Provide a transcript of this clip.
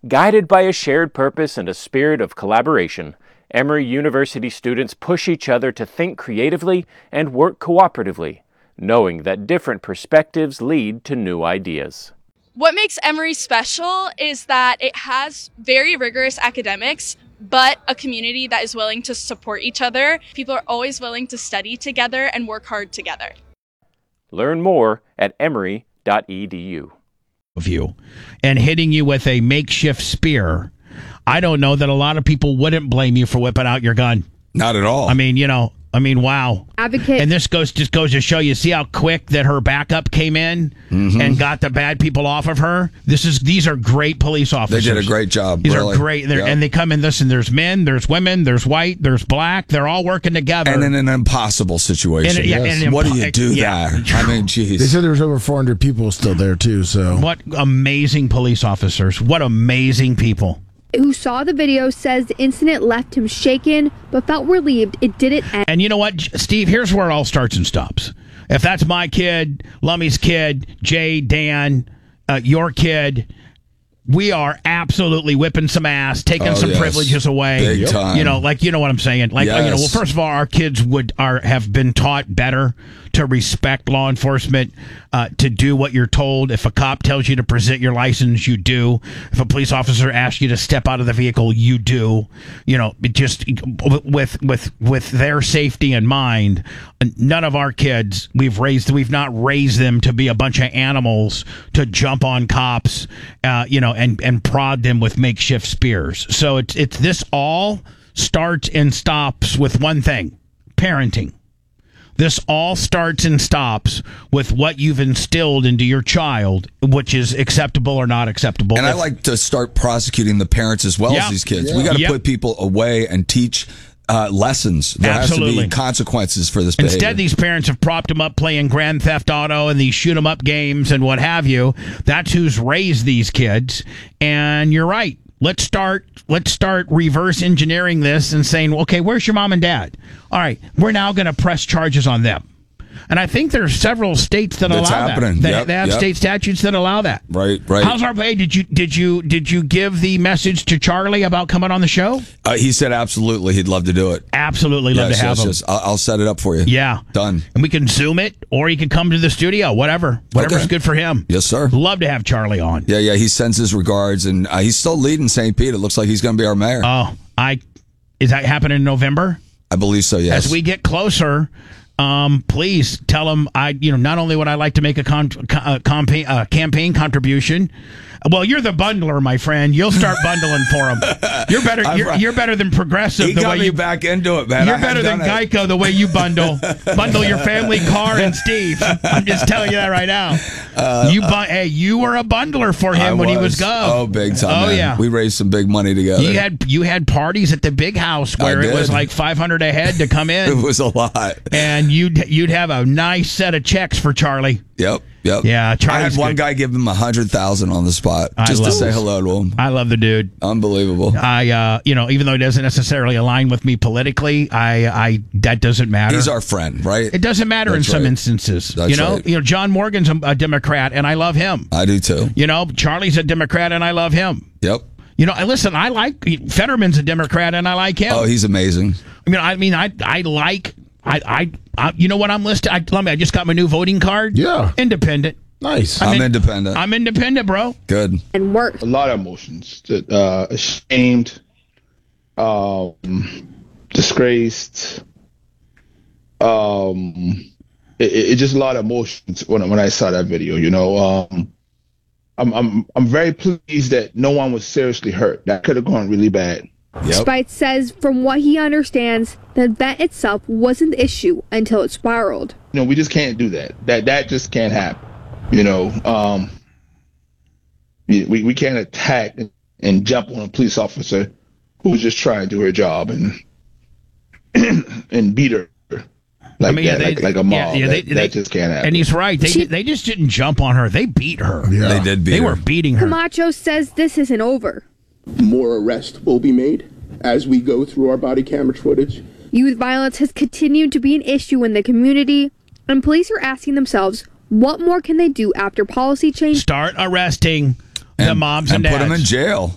Guided by a shared purpose and a spirit of collaboration, Emory University students push each other to think creatively and work cooperatively, knowing that different perspectives lead to new ideas. What makes Emory special is that it has very rigorous academics, but a community that is willing to support each other. People are always willing to study together and work hard together. Learn more at emory.edu. Of you and hitting you with a makeshift spear, I don't know that a lot of people wouldn't blame you for whipping out your gun. Not at all. I mean, wow. Advocate. And this goes to show you, see how quick that her backup came in and got the bad people off of her? These are great police officers. They did a great job. These really. are great. Yep. And they come in, listen, there's men, there's women, there's white, there's black. They're all working together. And in an impossible situation. What do you do there? I mean, geez. They said there was over 400 people still there, too. So what amazing police officers. What amazing people. Who saw the video says the incident left him shaken, but felt relieved it didn't end. And you know what, Steve? Here's where it all starts and stops. If that's my kid, Lummy's kid, Jay, Dan, your kid, we are absolutely whipping some ass, taking some privileges away. Big time. You know what I'm saying? Like, well, first of all, our kids have been taught better to respect law enforcement, to do what you're told. If a cop tells you to present your license, you do. If a police officer asks you to step out of the vehicle, you do. You know, just with their safety in mind. None of our kids we've not raised them to be a bunch of animals to jump on cops, and prod them with makeshift spears. So it's this all starts and stops with one thing: parenting. This all starts and stops with what you've instilled into your child, which is acceptable or not acceptable. And I like to start prosecuting the parents as well as these kids. We got to put people away and teach lessons. There has to be consequences for this behavior. Instead, these parents have propped them up playing Grand Theft Auto and these shoot 'em up games and what have you. That's who's raised these kids. And you're right. Let's start reverse engineering this and saying, okay, where's your mom and dad? All right, we're now going to press charges on them. And I think there's several states that allow that. They have state statutes that allow that. Right. How's our hey? Did you give the message to Charlie about coming on the show? He said absolutely. He'd love to do it. Absolutely love to have him. Yes. I'll set it up for you. Yeah. Done. And we can Zoom it, or he can come to the studio. Whatever's good for him. Yes, sir. Love to have Charlie on. Yeah. He sends his regards, and he's still leading St. Pete. It looks like he's going to be our mayor. Oh, is that happening in November? I believe so. Yes. As we get closer. Please tell him not only would I like to make a campaign contribution. Well, you're the bundler, my friend. You'll start bundling for him. You're better. You're better than Progressive. He got me back into it, man. You're better than Geico the way you bundle your family car and Steve. I'm just telling you that right now. You were a bundler for him when he was gov. Oh, big time. Oh, man. yeah. We raised some big money together. You had parties at the big house where it was like $500 a head to come in. It was a lot. And you'd have a nice set of checks for Charlie. Yep. Yeah, I had one guy give him $100,000 on the spot just to say hello to him. I love the dude. Unbelievable. Even though he doesn't necessarily align with me politically, that doesn't matter. He's our friend, right? It doesn't matter in some instances. That's right. John Morgan's a Democrat, and I love him. I do too. Charlie's a Democrat, and I love him. Yep. Listen, I like Fetterman's a Democrat, and I like him. Oh, he's amazing. I like. You know what I'm listed? I just got my new voting card. Yeah. Independent. Nice. I'm independent. I'm independent, bro. Good. And work. A lot of emotions. Ashamed, disgraced. It just a lot of emotions when I saw that video. I'm very pleased that no one was seriously hurt. That could have gone really bad. Yep. Speight says from what he understands, the event itself wasn't the issue until it spiraled. We just can't do that. That just can't happen. We can't attack and jump on a police officer who's just trying to do her job and beat her like a mob. That just can't happen. And he's right. They just didn't jump on her. They beat her. Yeah. They did beat her. They were beating her. Camacho says this isn't over. More arrests will be made as we go through our body camera footage. Youth violence has continued to be an issue in the community, and police are asking themselves, what more can they do after policy change? Start arresting the moms and dads. put them in jail.